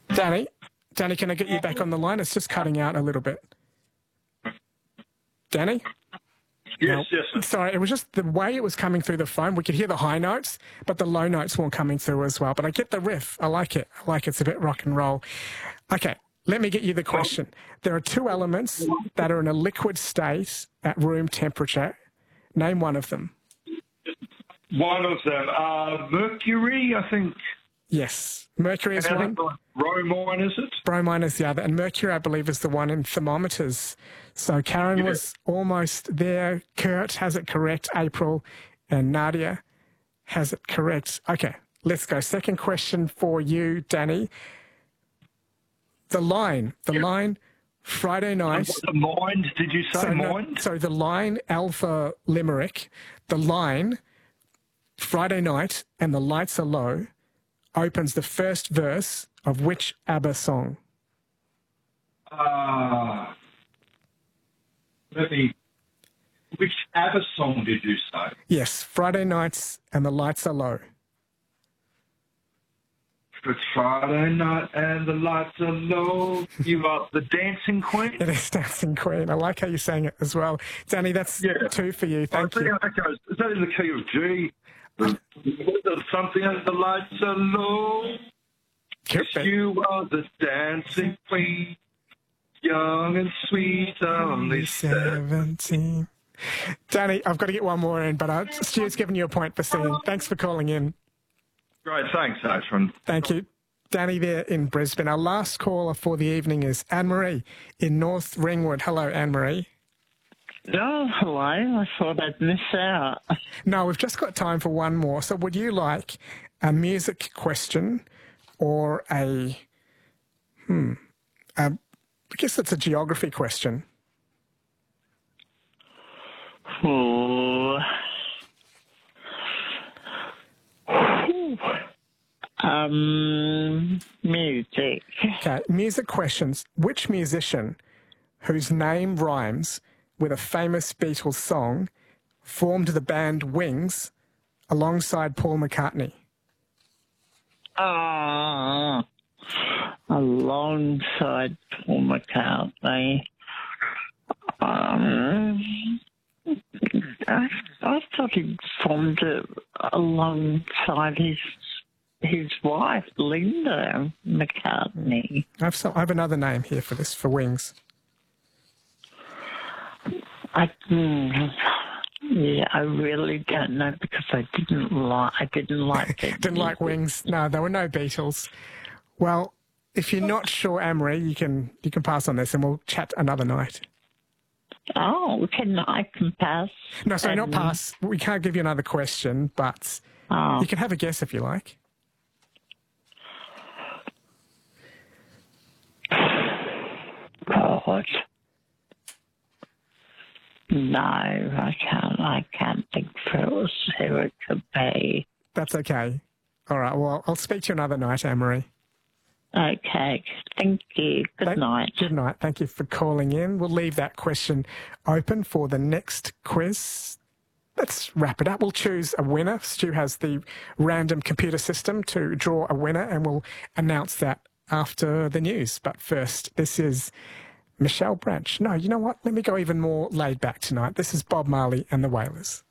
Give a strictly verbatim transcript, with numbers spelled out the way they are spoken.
Danny, Danny, can I get you back on the line? It's just cutting out a little bit. Danny? Yes, no. yes. Sir. Sorry, it was just the way it was coming through the phone. We could hear the high notes, but the low notes weren't coming through as well. But I get the riff. I like it. I like it. It's a bit rock and roll. Okay, let me get you the question. There are two elements that are in a liquid state at room temperature. Name one of them. One of them. Uh, mercury, I think. Yes. Mercury is one. Bromine, is it? Bromine is the other. And mercury, I believe, is the one in thermometers. So Karen yeah. was almost there. Kurt has it correct. April and Nadia has it correct. Okay, let's go. Second question for you, Danny. The line. The yeah. line, Friday night. The mind, did you say so mind? No, so the line, Alpha Limerick, the line, Friday night, and the lights are low, opens the first verse of which ABBA song? Uh, let me... Which ABBA song did you say? Yes, Friday nights and the lights are low. It's Friday night and the lights are low. You are the Dancing Queen? It is Dancing Queen. I like how you sang it as well. Danny, that's yeah. two for you. Thank I you. Think, okay, is that in the key of G? Something and the lights are low. You are the Dancing Queen, young and sweet, only seventeen. Danny, I've got to get one more in, but uh, Stu's giving you a point for singing. Thanks for calling in. Great, thanks, Ashwin. Thank you. Danny there in Brisbane. Our last caller for the evening is Anne-Marie in North Ringwood. Hello, Anne-Marie. Oh, hello. I thought I'd miss out. No, we've just got time for one more. So would you like a music question or a, hmm, a, I guess it's a geography question? Oh. Um, music. Okay, music questions. Which musician whose name rhymes with a famous Beatles song formed the band Wings alongside Paul McCartney? Ah, alongside Paul McCartney. Um, I, I thought he formed it alongside his his wife, Linda McCartney. I've so, I have another name here for this, for Wings. I mm, yeah, I really don't know because I didn't like I didn't like it. Didn't like Wings. No, there were no Beatles. Well, if you're not sure, Anne-Marie, you can you can pass on this, and we'll chat another night. Oh, can I can pass? No, sorry, not pass. We can't give you another question, but oh. you can have a guess if you like. God. No, I can't. I can't think for who it could be. That's okay. All right. Well, I'll speak to you another night, Anne-Marie. Okay. Thank you. Good Thank, night. Good night. Thank you for calling in. We'll leave that question open for the next quiz. Let's wrap it up. We'll choose a winner. Stu has the random computer system to draw a winner, and we'll announce that after the news. But first, this is Michelle Branch. No, you know what? Let me go even more laid back tonight. This is Bob Marley and the Wailers.